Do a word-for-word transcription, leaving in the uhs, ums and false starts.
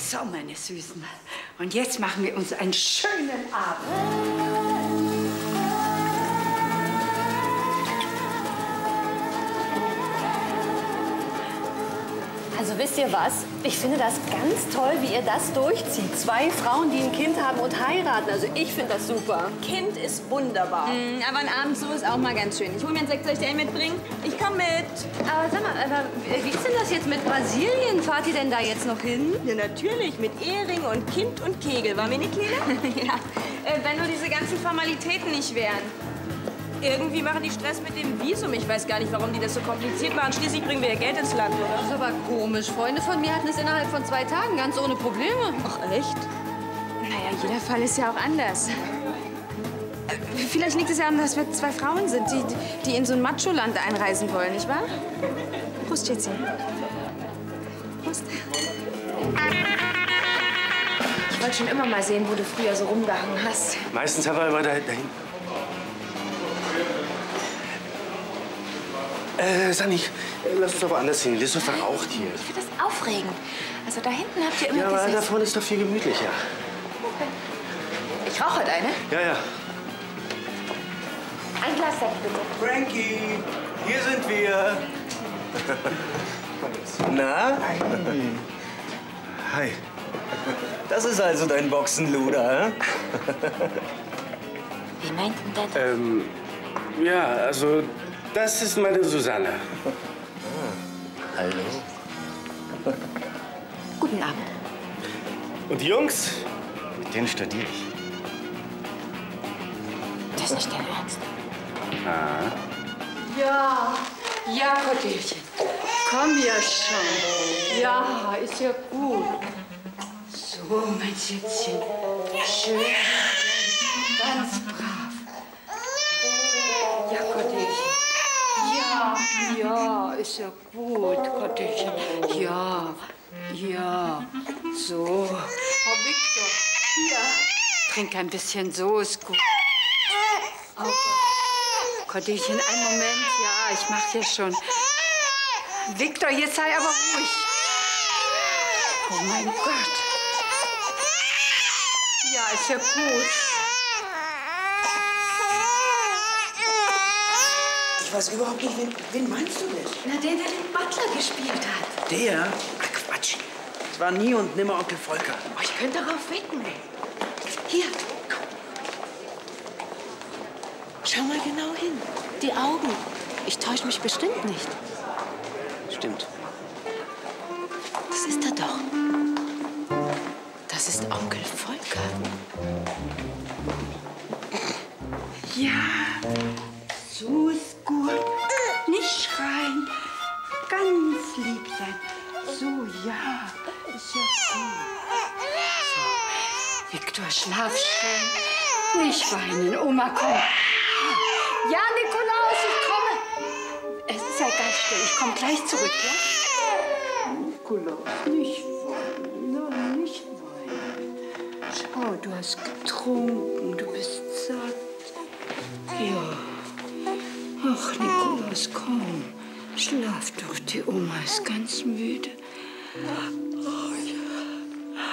So, meine Süßen. Und jetzt machen wir uns einen schönen Abend. Also wisst ihr was? Ich finde das ganz toll, wie ihr das durchzieht. Zwei Frauen, die ein Kind haben und heiraten. Also ich finde das super. Kind ist wunderbar. Mm, aber ein Abend so ist auch mal ganz schön. Ich hole mir einen Sekt, soll ich dir einen mitbringen? Ich komme mit. Aber sag mal, aber wie ist denn das jetzt mit Brasilien? Fahrt ihr denn da jetzt noch hin? Ja, natürlich. Mit Ehering und Kind und Kegel. War mir nicht klar? Ja, äh, wenn nur diese ganzen Formalitäten nicht wären. Irgendwie machen die Stress mit dem Visum. Ich weiß gar nicht, warum die das so kompliziert machen. Schließlich bringen wir ja Geld ins Land, oder? Das ist aber komisch. Freunde von mir hatten es innerhalb von zwei Tagen ganz ohne Probleme. Ach, echt? Naja, jeder Fall ist ja auch anders. Äh, Vielleicht liegt es ja daran, dass wir zwei Frauen sind, die, die in so ein Macho-Land einreisen wollen, nicht wahr? Prost, Schätzchen. Prost. Ich wollte schon immer mal sehen, wo du früher so rumgehangen hast. Meistens haben wir immer da, dahin. Äh, Sanni, lass uns doch woanders hin. Das ist doch verraucht hier. Ich finde das aufregend. Also da hinten habt ihr immer Ja, aber dieses... da vorne ist doch viel gemütlicher. Okay. Ich rauche halt eine. Ja, ja. Ein Glas Sekt, bitte. Frankie, hier sind wir. Na? Hi. Das ist also dein Boxenluder, hä? Wie meint denn das? Ähm, ja, also, das ist meine Susanne. Ah, hallo. Guten Abend. Und die Jungs? Mit denen studiere ich. Das ist nicht dein Ernst. Ah. Ja, ja, Kottelchen. Komm ja schon. Ja, ist ja gut. So, mein Schätzchen. Schön. Ganz brav. Ja, Kottelchen. Ja, ja, ist ja gut, Kottelchen. Ja, ja. So. Oh, Victor, hier. Trink ein bisschen, so ist gut. Oh Gott. Kottelchen, einen Moment. Ja, ich mach dir schon. Victor, jetzt sei aber ruhig. Oh mein Gott. Ja, ist ja gut. Ich weiß überhaupt nicht, wen, wen meinst du denn? Na, der, der den Butler gespielt hat. Der? Ach, Quatsch. Es war nie und nimmer Onkel Volker. Oh, ich könnte darauf wetten. Hier. Schau mal genau hin. Die Augen. Ich täusche mich bestimmt nicht. Stimmt. Das ist er doch. Das ist Onkel Volker. Ja, so ist gut. Nicht schreien. Ganz lieb sein. So, ja. Ist ja gut. So, Victor, schlaf schön. Nicht weinen. Oma, komm. Ja, Nikolaus, ich komme. Es ist ja ganz still. Ich komme gleich zurück, ja? Nikolaus, nicht weinen. Nein, nicht weinen. Schau, du hast getrunken. Du bist satt. Ja. Ach, Nikolaus, komm. Schlaf doch. Die Oma ist ganz müde.